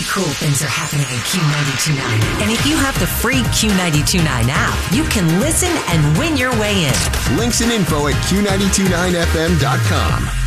cool things are happening in Q92.9. And if you have the free Q92.9 app, you can listen and win your way in. Links and info at Q929FM.com.